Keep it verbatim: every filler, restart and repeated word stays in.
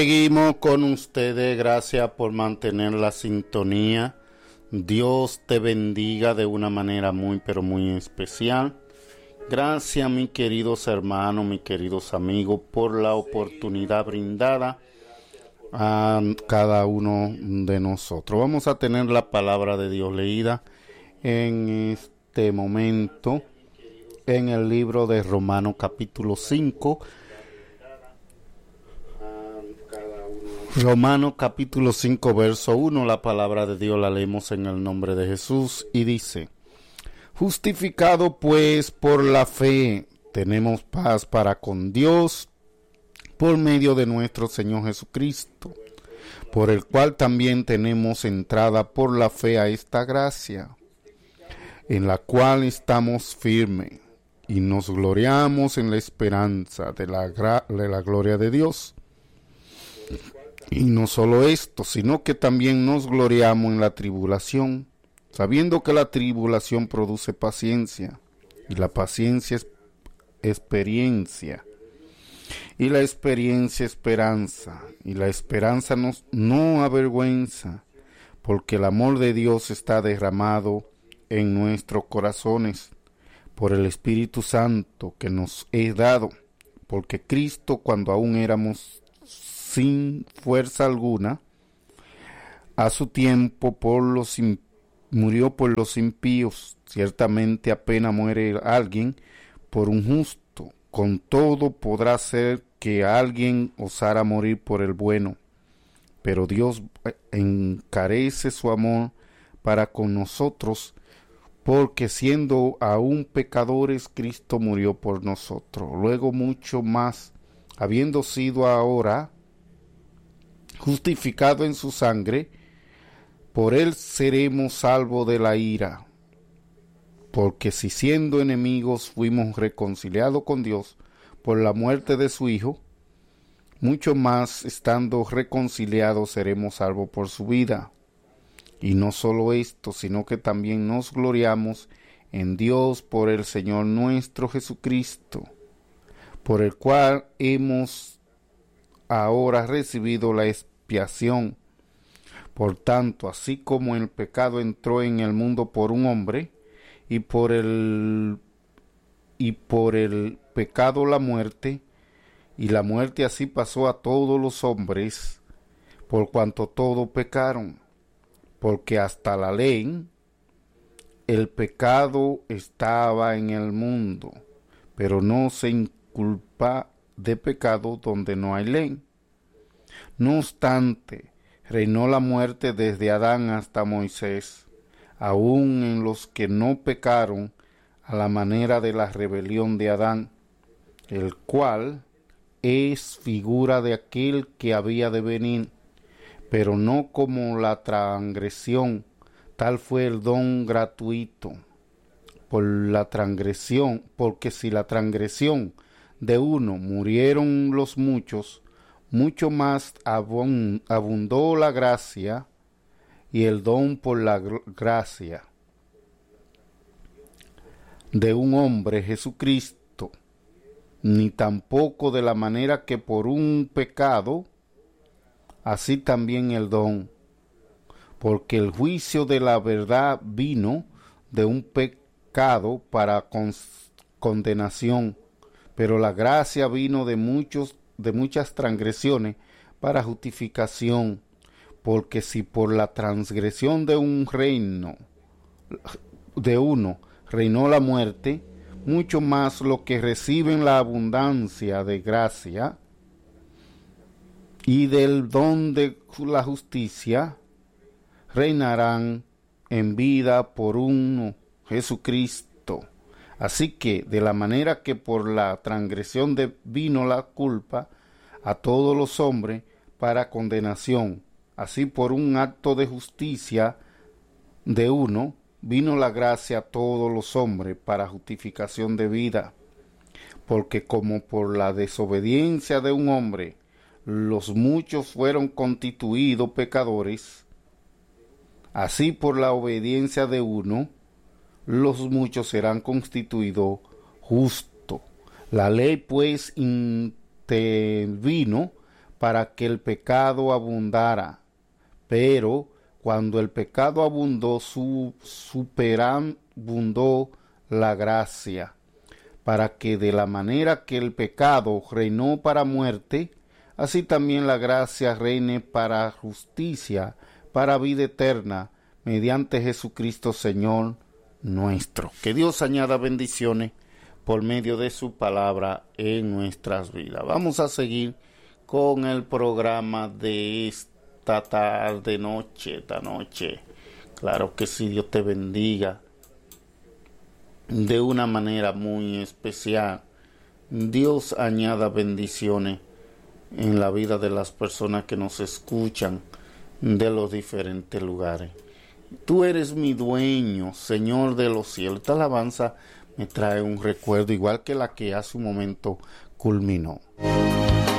Seguimos con ustedes, gracias por mantener la sintonía. Dios te bendiga de una manera muy pero muy especial. Gracias, mis queridos hermanos, mis queridos amigos, por la oportunidad brindada a cada uno de nosotros. Vamos a tener la palabra de Dios leída en este momento en el libro de Romanos capítulo cinco. Romanos capítulo cinco, verso uno, la palabra de Dios la leemos en el nombre de Jesús y dice: justificado pues por la fe, tenemos paz para con Dios por medio de nuestro Señor Jesucristo, por el cual también tenemos entrada por la fe a esta gracia, en la cual estamos firmes y nos gloriamos en la esperanza de la, gra- de la gloria de Dios. Y no solo esto, sino que también nos gloriamos en la tribulación, sabiendo que la tribulación produce paciencia, y la paciencia es experiencia, y la experiencia esperanza, y la esperanza nos, no avergüenza, porque el amor de Dios está derramado en nuestros corazones por el Espíritu Santo que nos es dado, porque Cristo, cuando aún éramos sin fuerza alguna, a su tiempo por los murió por los impíos. Ciertamente apenas muere alguien por un justo, con todo podrá ser que alguien osara morir por el bueno. Pero Dios encarece su amor para con nosotros, porque siendo aún pecadores, Cristo murió por nosotros. Luego mucho más, habiendo sido ahora justificado en su sangre, por él seremos salvos de la ira. Porque si siendo enemigos fuimos reconciliados con Dios por la muerte de su Hijo, mucho más estando reconciliados seremos salvos por su vida. Y no solo esto, sino que también nos gloriamos en Dios por el Señor nuestro Jesucristo, por el cual hemos ahora recibido la expiación. Por tanto, así como el pecado entró en el mundo por un hombre, y por el y por el pecado la muerte, y la muerte así pasó a todos los hombres, por cuanto todos pecaron, porque hasta la ley el pecado estaba en el mundo, pero no se inculpa de pecado donde no hay ley. No obstante, reinó la muerte desde Adán hasta Moisés, aun en los que no pecaron a la manera de la rebelión de Adán, el cual es figura de aquel que había de venir, pero no como la transgresión, tal fue el don gratuito por la transgresión, porque si la transgresión de uno murieron los muchos, mucho más abundó la gracia y el don por la gracia de un hombre, Jesucristo, ni tampoco de la manera que por un pecado, así también el don, porque el juicio de la verdad vino de un pecado para con- condenación, pero la gracia vino de muchos de muchas transgresiones para justificación, porque si por la transgresión de un reino de uno reinó la muerte, mucho más los que reciben la abundancia de gracia y del don de la justicia reinarán en vida por uno, Jesucristo. Así que, de la manera que por la transgresión de vino la culpa a todos los hombres para condenación, así por un acto de justicia de uno, vino la gracia a todos los hombres para justificación de vida. Porque como por la desobediencia de un hombre los muchos fueron constituidos pecadores, así por la obediencia de uno, los muchos serán constituidos justos. La ley pues intervino para que el pecado abundara. Pero cuando el pecado abundó, su, superabundó la gracia, para que de la manera que el pecado reinó para muerte, así también la gracia reine para justicia, para vida eterna, mediante Jesucristo Señor nuestro. Que Dios añada bendiciones por medio de su palabra en nuestras vidas. Vamos a seguir con el programa de esta tarde, noche, esta noche. Claro que sí, Dios te bendiga de una manera muy especial. Dios añada bendiciones en la vida de las personas que nos escuchan de los diferentes lugares. Tú eres mi dueño, Señor de los cielos. Esta alabanza me trae un recuerdo igual que la que hace un momento culminó.